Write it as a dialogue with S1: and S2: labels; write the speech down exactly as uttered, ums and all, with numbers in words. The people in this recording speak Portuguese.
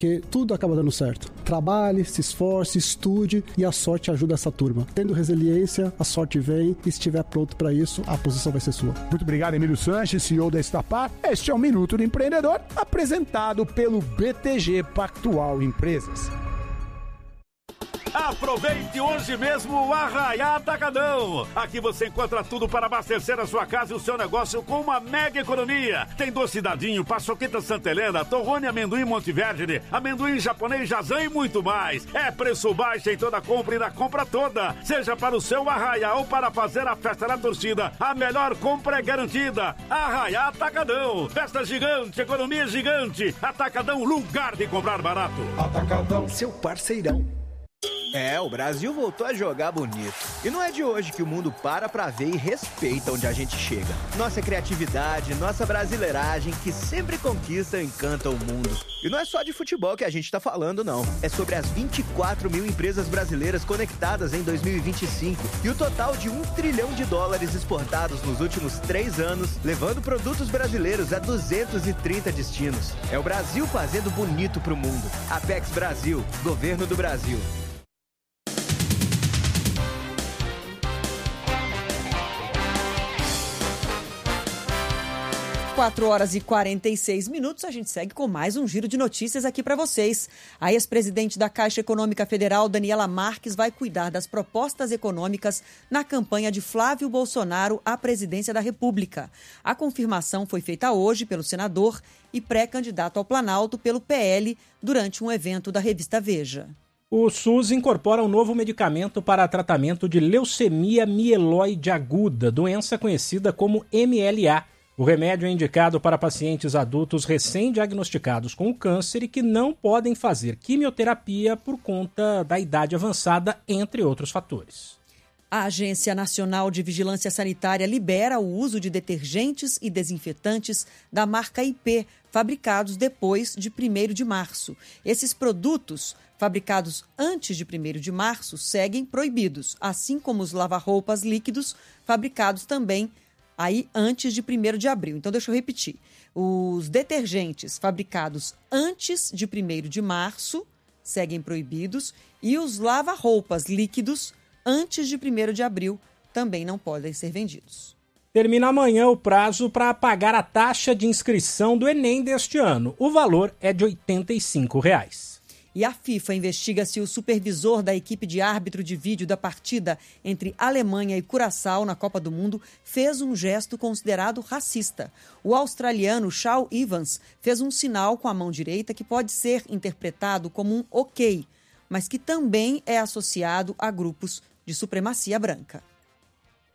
S1: Porque tudo acaba dando certo. Trabalhe, se esforce, estude e a sorte ajuda essa turma. Tendo resiliência, a sorte vem e se estiver pronto para isso, a posição vai ser sua.
S2: Muito obrigado, Emílio Sanches, C E O da Estapar. Este é o Minuto do Empreendedor, apresentado pelo B T G Pactual Empresas.
S3: Aproveite hoje mesmo o Arraiá Atacadão. Aqui você encontra tudo para abastecer a sua casa e o seu negócio com uma mega economia. Tem doce dadinho, paçoqueta Santa Helena, torrone amendoim Monte Verde, amendoim japonês Jazan e muito mais. É preço baixo em toda compra e na compra toda. Seja para o seu Arraiá ou para fazer a festa na torcida, a melhor compra é garantida. Arraiá Atacadão. Festa gigante, economia gigante. Atacadão, lugar de comprar barato.
S4: Atacadão, seu parceirão.
S5: É, o Brasil voltou a jogar bonito. E não é de hoje que o mundo para pra ver e respeita onde a gente chega. Nossa criatividade, nossa brasileiragem, que sempre conquista e encanta o mundo. E não é só de futebol que a gente tá falando, não. É sobre as vinte e quatro mil empresas brasileiras conectadas em dois mil e vinte e cinco e o total de um trilhão de dólares exportados nos últimos três anos, levando produtos brasileiros a duzentos e trinta destinos. É o Brasil fazendo bonito pro mundo. Apex Brasil, Governo do Brasil.
S6: quatro horas e quarenta e seis minutos, a gente segue com mais um giro de notícias aqui para vocês. A ex-presidente da Caixa Econômica Federal, Daniela Marques, vai cuidar das propostas econômicas na campanha de Flávio Bolsonaro à presidência da República. A confirmação foi feita hoje pelo senador e pré-candidato ao Planalto pelo P L durante um evento da revista Veja.
S7: O SUS incorpora um novo medicamento para tratamento de leucemia mieloide aguda, doença conhecida como M L A. O remédio é indicado para pacientes adultos recém-diagnosticados com o câncer e que não podem fazer quimioterapia por conta da idade avançada, entre outros fatores.
S6: A Agência Nacional de Vigilância Sanitária libera o uso de detergentes e desinfetantes da marca I P, fabricados depois de primeiro de março. Esses produtos, fabricados antes de primeiro de março, seguem proibidos, assim como os lava-roupas líquidos, fabricados também aí antes de primeiro de abril. Então, deixa eu repetir. Os detergentes fabricados antes de primeiro de março seguem proibidos e os lava-roupas líquidos antes de primeiro de abril também não podem ser vendidos.
S7: Termina amanhã o prazo para pagar a taxa de inscrição do Enem deste ano. O valor é de oitenta e cinco reais.
S6: E a FIFA investiga se o supervisor da equipe de árbitro de vídeo da partida entre Alemanha e Curaçao na Copa do Mundo fez um gesto considerado racista. O australiano Shaw Evans fez um sinal com a mão direita que pode ser interpretado como um ok, mas que também é associado a grupos de supremacia branca.